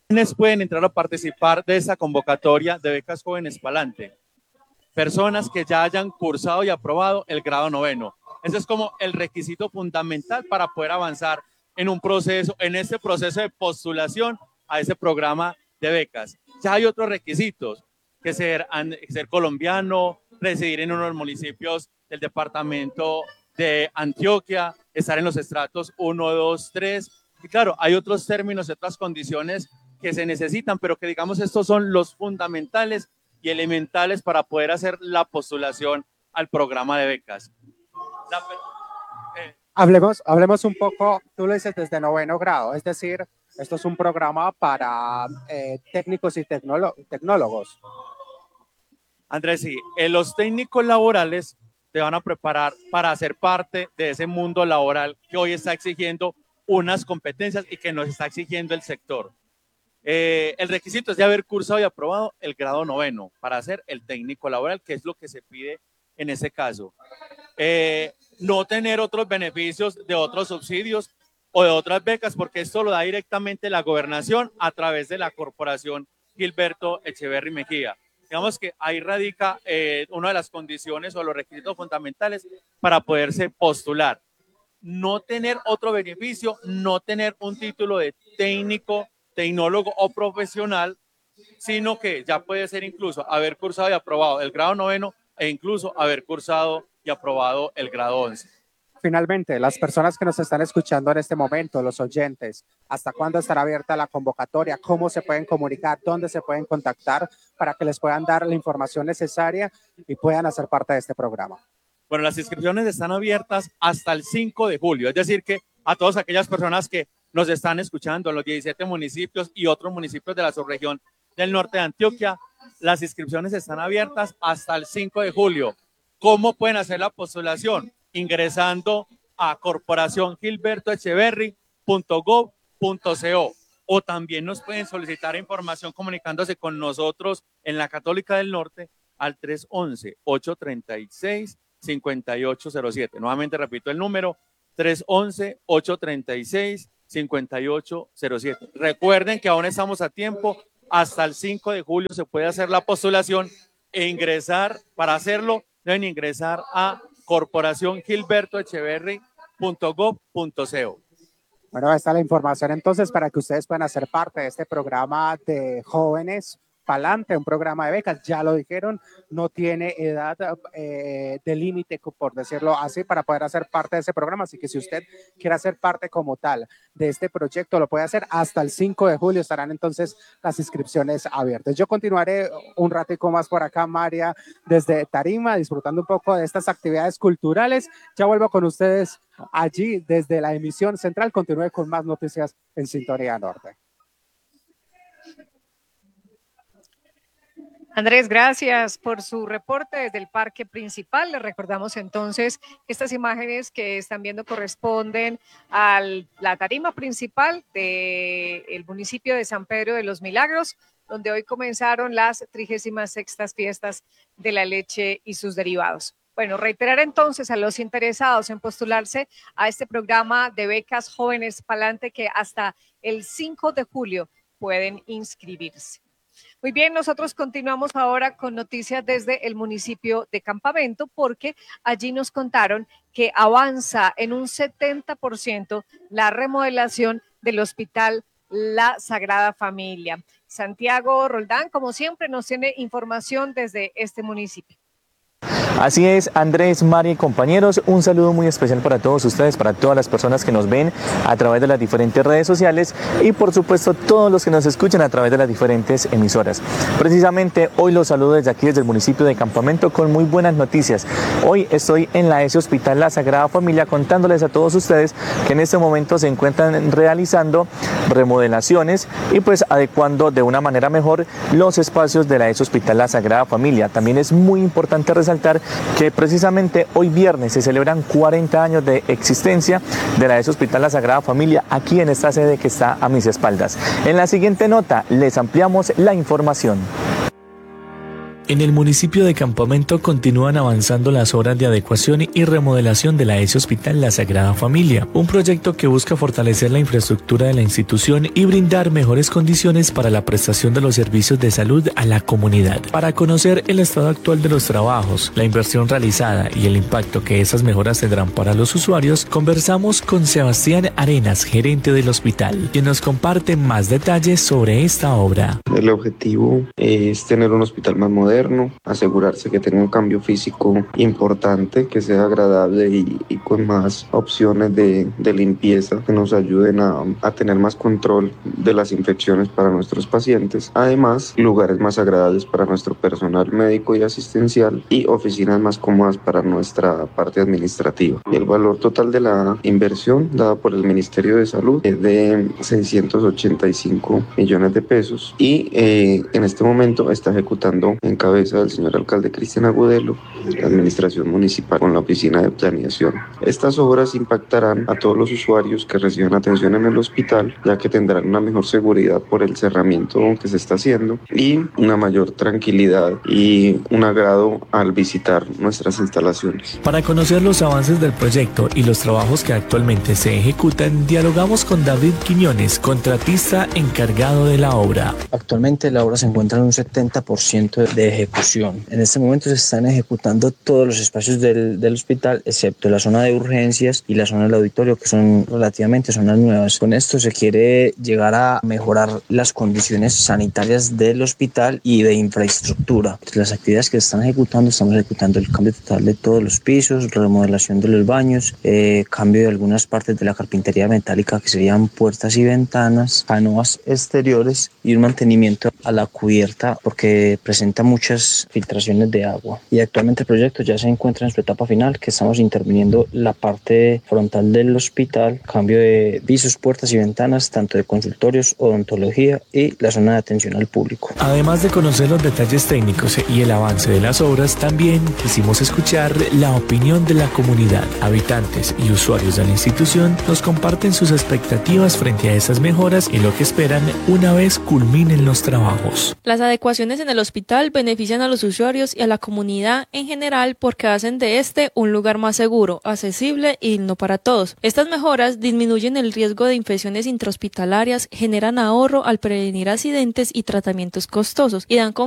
¿Quiénes pueden entrar a participar de esta convocatoria de becas Jóvenes Palante? Personas que ya hayan cursado y aprobado el grado noveno. Ese es como el requisito fundamental para poder avanzar en un proceso, en este proceso de postulación a ese programa de becas. Ya hay otros requisitos, que ser colombiano, residir en uno de los municipios del departamento de Antioquia, estar en los estratos 1, 2, 3. Y claro, hay otros términos y otras condiciones que se necesitan, pero que digamos estos son los fundamentales y elementales para poder hacer la postulación al programa de becas. Hablemos un poco, tú lo dices desde noveno grado, es decir, esto es un programa para técnicos y tecnólogos. Andrés, sí, los técnicos laborales te van a preparar para hacer parte de ese mundo laboral que hoy está exigiendo unas competencias y que nos está exigiendo el sector. El requisito es de haber cursado y aprobado el grado noveno para hacer el técnico laboral, que es lo que se pide en ese caso. No tener otros beneficios de otros subsidios o de otras becas, porque esto lo da directamente la gobernación a través de la corporación Gilberto Echeverry Mejía. Digamos que ahí radica una de las condiciones o los requisitos fundamentales para poderse postular. No tener otro beneficio, no tener un título de técnico, tecnólogo o profesional, sino que ya puede ser incluso haber cursado y aprobado el grado noveno e incluso haber cursado y aprobado el grado 11. Finalmente, las personas que nos están escuchando en este momento, los oyentes, ¿hasta cuándo estará abierta la convocatoria? ¿Cómo se pueden comunicar? ¿Dónde se pueden contactar para que les puedan dar la información necesaria y puedan hacer parte de este programa? Bueno, las inscripciones están abiertas hasta el 5 de julio, es decir que a todas aquellas personas que nos están escuchando en los 17 municipios y otros municipios de la subregión del norte de Antioquia, las inscripciones están abiertas hasta el 5 de julio. ¿Cómo pueden hacer la postulación? Ingresando a corporaciongilbertoecheverry.gov.co o también nos pueden solicitar información comunicándose con nosotros en la Católica del Norte al 311-836-5807. Nuevamente repito el número, 311-836-5807. Recuerden que aún estamos a tiempo, hasta el 5 de julio se puede hacer la postulación e ingresar, para hacerlo deben ingresar a corporaciongilbertoecheverry.gov.co. Bueno, esta es la información entonces para que ustedes puedan hacer parte de este programa de jóvenes Palante, un programa de becas, ya lo dijeron, no tiene edad de límite, por decirlo así, para poder hacer parte de ese programa, así que si usted quiere hacer parte como tal de este proyecto, lo puede hacer hasta el 5 de julio, estarán entonces las inscripciones abiertas. Yo continuaré un ratico más por acá, María, desde Tarima, disfrutando un poco de estas actividades culturales. Ya vuelvo con ustedes allí desde la emisión central, continúe con más noticias en Sintonía Norte. Andrés, gracias por su reporte desde el parque principal. Les recordamos entonces que estas imágenes que están viendo corresponden a la tarima principal del municipio de San Pedro de los Milagros, donde hoy comenzaron las 36ª fiestas de la leche y sus derivados. Bueno, reiterar entonces a los interesados en postularse a este programa de becas Jóvenes Palante que hasta el 5 de julio pueden inscribirse. Muy bien, nosotros continuamos ahora con noticias desde el municipio de Campamento, porque allí nos contaron que avanza en un 70% la remodelación del Hospital La Sagrada Familia. Santiago Roldán, como siempre, nos tiene información desde este municipio. Así es, Andrés, Mari y compañeros, un saludo muy especial para todos ustedes, para todas las personas que nos ven a través de las diferentes redes sociales y por supuesto todos los que nos escuchan a través de las diferentes emisoras. Precisamente hoy los saludo desde aquí, desde el municipio de Campamento, con muy buenas noticias. Hoy estoy en la ESE Hospital La Sagrada Familia contándoles a todos ustedes que en este momento se encuentran realizando remodelaciones y pues adecuando de una manera mejor los espacios de la ESE Hospital La Sagrada Familia. También es muy importante resaltar que precisamente hoy viernes se celebran 40 años de existencia de la ESE Hospital La Sagrada Familia aquí en esta sede que está a mis espaldas. En la siguiente nota les ampliamos la información. En el municipio de Campamento continúan avanzando las obras de adecuación y remodelación de la ES Hospital La Sagrada Familia, un proyecto que busca fortalecer la infraestructura de la institución y brindar mejores condiciones para la prestación de los servicios de salud a la comunidad. Para conocer el estado actual de los trabajos, la inversión realizada y el impacto que esas mejoras tendrán para los usuarios, conversamos con Sebastián Arenas, gerente del hospital, quien nos comparte más detalles sobre esta obra. El objetivo es tener un hospital más moderno, asegurarse que tenga un cambio físico importante, que sea agradable y con más opciones de limpieza que nos ayuden a tener más control de las infecciones para nuestros pacientes. Además, lugares más agradables para nuestro personal médico y asistencial y oficinas más cómodas para nuestra parte administrativa. Y el valor total de la inversión dada por el Ministerio de Salud es de 685 millones de pesos y en este momento está ejecutando en cabeza del señor alcalde Cristian Agudelo, la administración municipal con la oficina de planeación. Estas obras impactarán a todos los usuarios que reciban atención en el hospital, ya que tendrán una mejor seguridad por el cerramiento que se está haciendo y una mayor tranquilidad y un agrado al visitar nuestras instalaciones. Para conocer los avances del proyecto y los trabajos que actualmente se ejecutan, dialogamos con David Quiñones, contratista encargado de la obra. Actualmente la obra se encuentra en un 70% de ejecución. En este momento se están ejecutando todos los espacios del hospital, excepto la zona de urgencias y la zona del auditorio, que son relativamente zonas nuevas. Con esto se quiere llegar a mejorar las condiciones sanitarias del hospital y de infraestructura. Las actividades que se están ejecutando, estamos ejecutando el cambio total de todos los pisos, remodelación de los baños, cambio de algunas partes de la carpintería metálica que serían puertas y ventanas, canoas exteriores y un mantenimiento a la cubierta porque presenta muchas filtraciones de agua. Y actualmente el proyecto ya se encuentra en su etapa final, que estamos interviniendo la parte frontal del hospital, cambio de pisos, puertas y ventanas, tanto de consultorios, odontología y la zona de atención al público. Además de conocer los detalles técnicos y el avance de las obras, también quisimos escuchar la opinión de la comunidad. Habitantes y usuarios de la institución nos comparten sus expectativas frente a esas mejoras y lo que esperan una vez culminen los trabajos. Las adecuaciones en el hospital benefician a los usuarios y a la comunidad en general porque hacen de este un lugar más seguro, accesible y digno para todos. Estas mejoras disminuyen el riesgo de infecciones intrahospitalarias, generan ahorro al prevenir accidentes y tratamientos costosos y dan